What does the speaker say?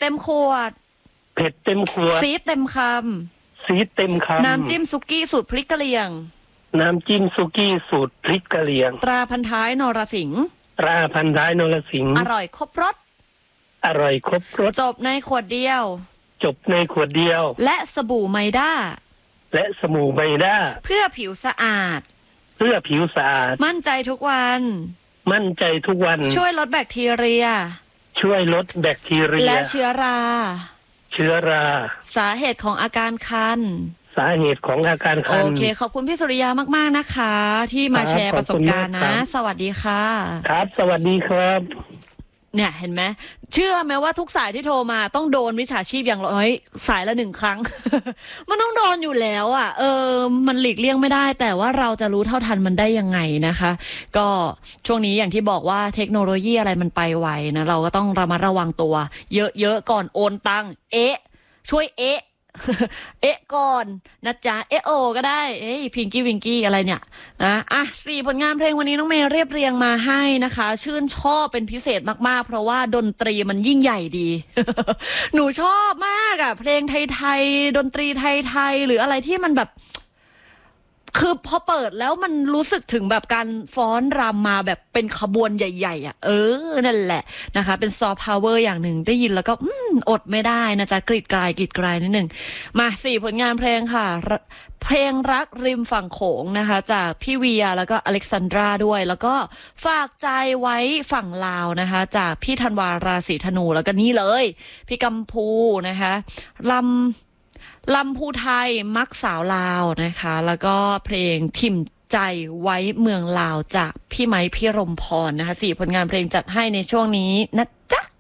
เต็มขวดเผ็ดเต็มขวดซีดเต็มคซีดเต็มคำน้ำจิ้มซุกี้สูตรพริกกะเหรี่ยงน้ำจิ้มซุกี้สูตรพริกกะเหรี่ยงตราพันท้ายนรสิงห์ตราพันท้ายนรสิงห์อร่อยครบรสอร่อยครบรสจบในขวดเดียวจบในขวดเดียวและสบู่ไมด้าและสบู่ไมด้าเพื่อผิวสะอาดเพื่อผิวสะอาดมั่นใจทุกวันมั่นใจทุกวันช่วยลดแบคทีเรียช่วยลดแบคทีเรียและเชื้อราสาเหตุของอาการคันโอเคขอบคุณพี่สุริยามากๆนะคะที่มาแชร์ประสบการณ์นะสวัสดีค่ะครับสวัสดีครับเนี่ยเห็นไหมเชื่อไหมว่าทุกสายที่โทรมาต้องโดนมิจฉาชีพอย่างน้อยสายละ1 ครั้ง มันต้องโดนอยู่แล้วอ่ะมันหลีกเลี่ยงไม่ได้แต่ว่าเราจะรู้เท่าทันมันได้ยังไงนะคะก็ช่วงนี้อย่างที่บอกว่าเทคโนโลยีอะไรมันไปไวนะเราก็ต้องระมัดระวังตัวเยอะๆก่อนโอนตังค์ช่วยก่อนนะจ๊ะโอก็ได้พิงกี้วิงกี้อะไรเนี่ยนะ4 ผลงานเพลงวันนี้น้องเมย์เรียบเรียงมาให้นะคะชื่นชอบเป็นพิเศษมากๆเพราะว่าดนตรีมันยิ่งใหญ่ดี หนูชอบมากอ่ะเพลงไทยๆดนตรีไทยๆหรืออะไรที่มันแบบคือพอเปิดแล้วมันรู้สึกถึงแบบการฟ้อนรำมาแบบเป็นขบวนใหญ่ๆอ่ะนั่นแหละนะคะเป็นซอฟต์พาวเวอร์อย่างหนึ่งได้ยินแล้วก็อดไม่ได้นะจ๊ะกรีดกรายนิดหนึ่งมา4 ผลงานเพลงค่ะเพลงรักริมฝั่งโขงนะคะจากพี่เวียแล้วก็อเล็กซานดราด้วยแล้วก็ฝากใจไว้ฝั่งลาวนะคะจากพี่ธันวาราศีธนูแล้วก็นี่เลยพี่กัมพูนะคะลำพูไทยมักสาวลาวนะคะแล้วก็เพลงถิ่มใจไว้เมืองลาวจากพี่ไม้พี่รมพรนะคะ4 ผลงานเพลงจัดให้ในช่วงนี้นะจ๊ะ